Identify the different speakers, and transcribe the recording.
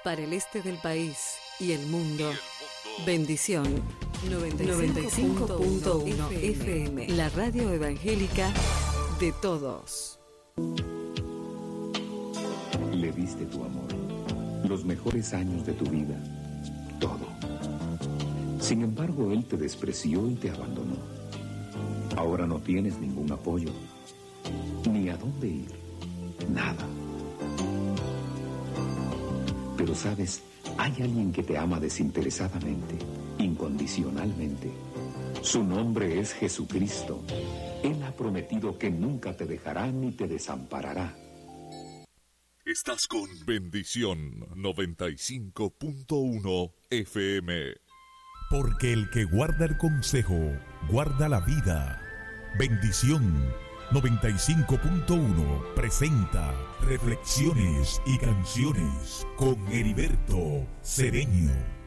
Speaker 1: Para el este del país y el mundo. Bendición 95.1 FM. La radio evangélica de todos.
Speaker 2: Le diste tu amor, los mejores años de tu vida, todo. Sin embargo, él te despreció y te abandonó. Ahora no tienes ningún apoyo, ni a dónde ir, nada. Pero sabes, hay alguien que te ama desinteresadamente, incondicionalmente. Su nombre es Jesucristo. Él ha prometido que nunca te dejará ni te desamparará.
Speaker 3: Estás con Bendición 95.1 FM.
Speaker 4: Porque el que guarda el consejo, guarda la vida. Bendición 95.1 presenta Reflexiones y Canciones con Heriberto Cedeño.